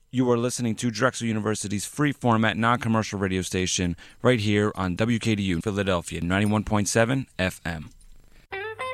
You are listening to Drexel University's free format, non-commercial radio station right here on WKDU Philadelphia, 91.7 FM.